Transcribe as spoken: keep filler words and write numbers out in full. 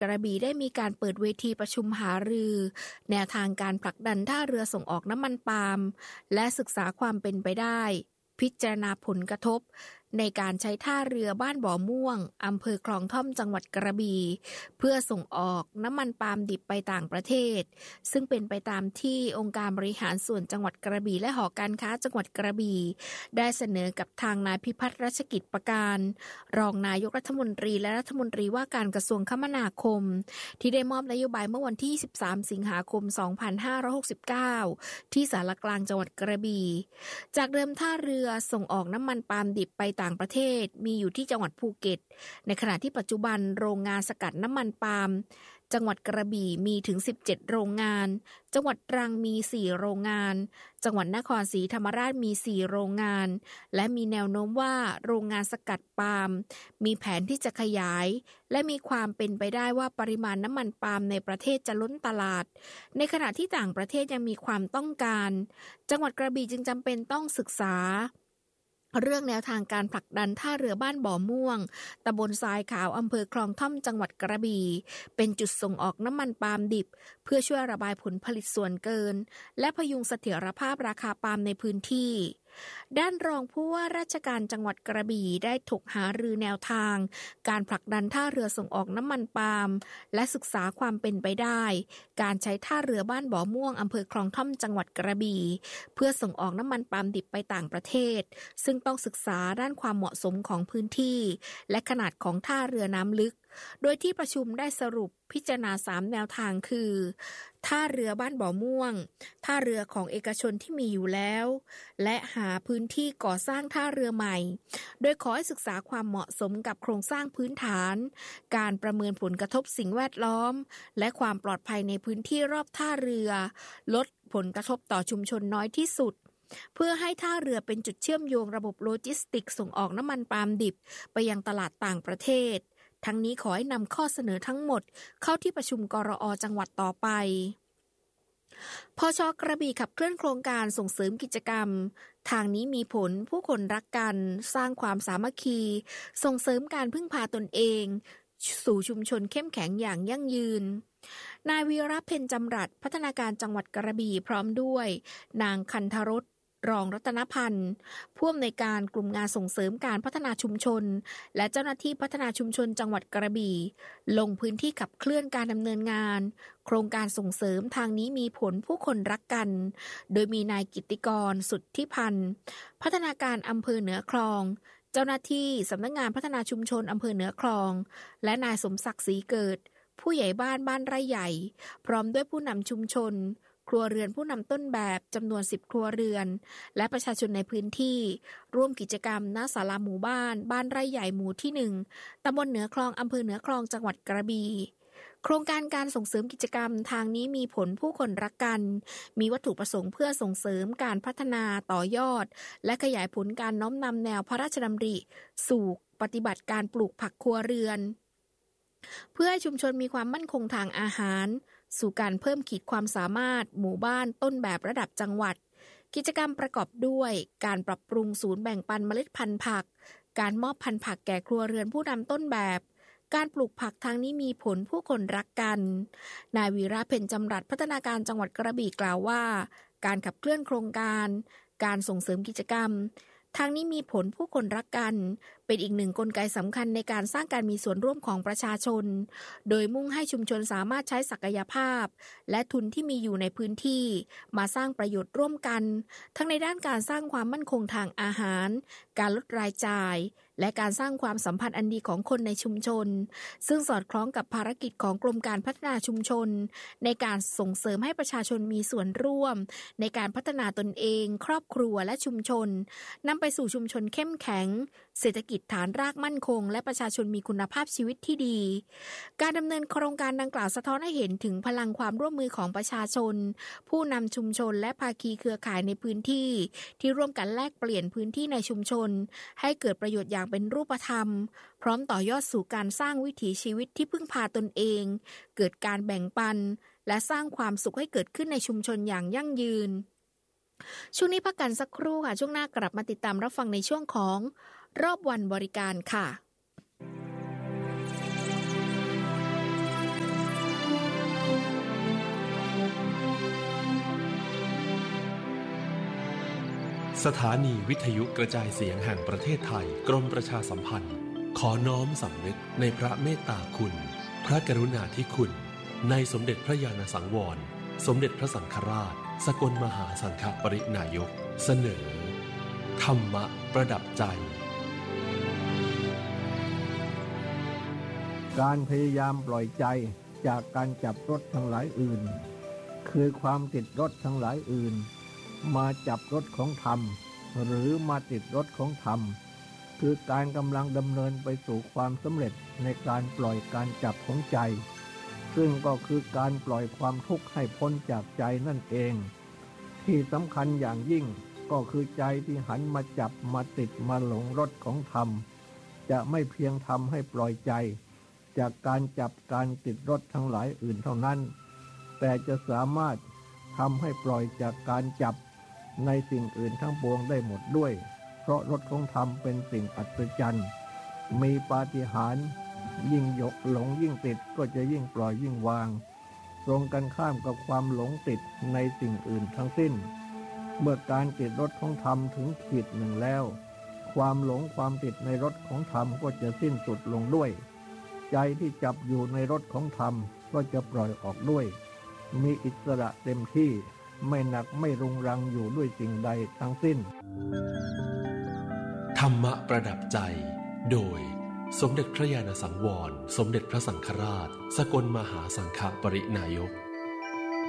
กระบี่ได้มีการเปิดเวทีประชุมหารือแนวทางการผลักดันท่าเรือส่งออกน้ำมันปาล์มและศึกษาความเป็นไปได้พิจารณาผลกระทบในการใช้ท่าเรือบ้านบ่อม่วงอำเภอคลองท่อมจังหวัดกระบี่เพื่อส่งออกน้ำมันปาล์มดิบไปต่างประเทศซึ่งเป็นไปตามที่องค์การบริหารส่วนจังหวัดกระบี่และหอการค้าจังหวัดกระบี่ได้เสนอกับทางนายพิพัฒน์รัชกิจประการรองนายกรัฐมนตรีและรัฐมนตรีว่าการกระทรวงคมนาคมที่ได้มอบนโยบายเมื่อวันที่สิบสามสิงหาคมสองพันห้าร้อยหกสิบเก้าที่ศาลกลางจังหวัดกระบี่จากเดิมท่าเรือส่งออกน้ำมันปาล์มดิบไปต่างประเทศมีอยู่ที่จังหวัดภูเก็ตในขณะที่ปัจจุบันโรงงานสกัดน้ำมันปาล์มจังหวัดกระบี่มีถึงสิบเจ็ดโรงงานจังหวัดตรังมีสี่โรงงานจังหวัดนครศรีธรรมราชมีสี่โรงงานและมีแนวโน้มว่าโรงงานสกัดปาล์มมีแผนที่จะขยายและมีความเป็นไปได้ว่าปริมาณน้ำมันปาล์มในประเทศจะล้นตลาดในขณะที่ต่างประเทศยังมีความต้องการจังหวัดกระบี่จึงจำเป็นต้องศึกษาเรื่องแนวทางการผลักดันท่าเรือบ้านบ่อม่วงตำบลทรายขาวอำเภอคลองท่อมจังหวัดกระบี่เป็นจุดส่งออกน้ำมันปาล์มดิบเพื่อช่วยระบายผลผลิตส่วนเกินและพยุงเสถียรภาพราคาปาล์มในพื้นที่ด้านรองผู้ว่าราชการจังหวัดกระบี่ได้ถกหารือแนวทางการผลักดันท่าเรือส่งออกน้ำมันปาล์มและศึกษาความเป็นไปได้การใช้ท่าเรือบ้านบ่อม่วงอำเภอคลองท่อมจังหวัดกระบี่เพื่อส่งออกน้ำมันปาล์มดิบไปต่างประเทศซึ่งต้องศึกษาด้านความเหมาะสมของพื้นที่และขนาดของท่าเรือน้ำลึกโดยที่ประชุมได้สรุปพิจารณาสามแนวทางคือท่าเรือบ้านบ่อม่วงท่าเรือของเอกชนที่มีอยู่แล้วและหาพื้นที่ก่อสร้างท่าเรือใหม่โดยขอให้ศึกษาความเหมาะสมกับโครงสร้างพื้นฐานการประเมินผลกระทบสิ่งแวดล้อมและความปลอดภัยในพื้นที่รอบท่าเรือลดผลกระทบต่อชุมชนน้อยที่สุดเพื่อให้ท่าเรือเป็นจุดเชื่อมโยงระบบโลจิสติกส์ส่งออกน้ำมันปาล์มดิบไปยังตลาดต่างประเทศทั้งนี้ขอให้นำข้อเสนอทั้งหมดเข้าที่ประชุมกรอ.จังหวัดต่อไปพช.กระบี่ขับเคลื่อนโครงการส่งเสริมกิจกรรมทางนี้มีผลผู้คนรักกันสร้างความสามัคคีส่งเสริมการพึ่งพาตนเองสู่ชุมชนเข้มแข็งอย่างยั่งยืนนายวีระเพ็ญจำรัดพัฒนาการจังหวัดกระบี่พร้อมด้วยนางคันธรสรองรัตนพันธ์ผู้อำนวยการกลุ่มงานส่งเสริมการพัฒนาชุมชนและเจ้าหน้าที่พัฒนาชุมชนจังหวัดกระบี่ลงพื้นที่ขับเคลื่อนการดำเนินงานโครงการส่งเสริมทางนี้มีผลผู้คนรักกันโดยมีนายกิตติกรสุทธิพันธ์พัฒนาการอำเภอเหนือคลองเจ้าหน้าที่สำนักงานพัฒนาชุมชนอำเภอเหนือคลองและนายสมศักดิ์ศรีเกิดผู้ใหญ่บ้านบ้านไร่ใหญ่พร้อมด้วยผู้นำชุมชนครัวเรือนผู้นำต้นแบบจำนวนสิบครัวเรือนและประชาชนในพื้นที่ร่วมกิจกรรมณศาลาหมู่บ้านบ้านไร่ใหญ่หมู่ที่หนึ่งตำบลเหนือคลองอำเภอเหนือคลองจังหวัดกระบี่โครงการการส่งเสริมกิจกรรมทางนี้มีผลผู้คนรักกันมีวัตถุประสงค์เพื่อส่งเสริมการพัฒนาต่อยอดและขยายผลการน้อมนำแนวพระราชดำริสู่ปฏิบัติการปลูกผักครัวเรือนเพื่อให้ชุมชนมีความมั่นคงทางอาหารสู่การเพิ่มขีดความสามารถหมู่บ้านต้นแบบระดับจังหวัดกิจกรรมประกอบด้วยการปรับปรุงศูนย์แบ่งปันเมล็ดพันธุ์ผักการมอบพันธุ์ผักแก่ครัวเรือนผู้นำต้นแบบการปลูกผักทางนี้มีผลผู้คนรักกันนายวีระเพ็ญจำรัดพัฒนาการจังหวัดกระบี่กล่าวว่าการขับเคลื่อนโครงการการส่งเสริมกิจกรรมทางนี้มีผลผู้คนรักกันเป็นอีกหนึ่งกลไกสำคัญในการสร้างการมีส่วนร่วมของประชาชนโดยมุ่งให้ชุมชนสามารถใช้ศักยภาพและทุนที่มีอยู่ในพื้นที่มาสร้างประโยชน์ร่วมกันทั้งในด้านการสร้างความมั่นคงทางอาหารการลดรายจ่ายและการสร้างความสัมพันธ์อันดีของคนในชุมชนซึ่งสอดคล้องกับภารกิจของกรมการพัฒนาชุมชนในการส่งเสริมให้ประชาชนมีส่วนร่วมในการพัฒนาตนเองครอบครัวและชุมชนนำไปสู่ชุมชนเข้มแข็งเศรษฐกิจฐานรากมั่นคงและประชาชนมีคุณภาพชีวิตที่ดีการดำเนินโครงการดังกล่าวสะท้อนให้เห็นถึงพลังความร่วมมือของประชาชนผู้นำชุมชนและภาคีเครือข่ายในพื้นที่ที่ร่วมกันแลกเปลี่ยนพื้นที่ในชุมชนให้เกิดประโยชน์อย่างเป็นรูปธรรมพร้อมต่อยอดสู่การสร้างวิถีชีวิตที่พึ่งพาตนเองเกิดการแบ่งปันและสร้างความสุขให้เกิดขึ้นในชุมชนอย่างยั่งยืนช่วงนี้พักกันสักครู่ค่ะช่วงหน้ากลับมาติดตามรับฟังในช่วงของรอบวันบริการค่ะสถานีวิทยุกระจายเสียงแห่งประเทศไทยกรมประชาสัมพันธ์ขอน้อมสำนึกในพระเมตตาคุณพระกรุณาธิคุณในสมเด็จพระญาณสังวรสมเด็จพระสังฆราชสกลมหาสังฆปรินายกเสนอธรรมะประดับใจการพยายามปล่อยใจจากการจับรถทั้งหลายอื่นคือความติดรถทั้งหลายอื่นมาจับรถของธรรมหรือมาติดรถของธรรมคือการกำลังดำเนินไปสู่ความสำเร็จในการปล่อยการจับของใจซึ่งก็คือการปล่อยความทุกข์ให้พ้นจากใจนั่นเองที่สำคัญอย่างยิ่งก็คือใจที่หันมาจับมาติดมาหลงรถของธรรมจะไม่เพียงทำให้ปล่อยใจจากการจับการติดรถทั้งหลายอื่นเท่านั้นแต่จะสามารถทำให้ปล่อยจากการจับในสิ่งอื่นทั้งปวงได้หมดด้วยเพราะรถของธรรมเป็นสิ่งอัศจรรย์มีปาฏิหาริย์ยิ่งยกหลงยิ่งติดก็จะยิ่งปล่อยยิ่งวางตรงกันข้ามกับความหลงติดในสิ่งอื่นทั้งสิ้นเมื่อการติดรถของธรรมถึงขีดหนึ่งแล้วความหลงความติดในรถของธรรมก็จะสิ้นสุดลงด้วยใจที่จับอยู่ในรถของธรรมก็จะปล่อยออกด้วยมีอิสระเต็มที่ไม่หนักไม่รุงรังอยู่ด้วยสิ่งใดทั้งสิ้นธรรมะประดับใจโดยสมเด็จพระญาณสังวรสมเด็จพระสังฆราชสกลมหาสังฆปรินายก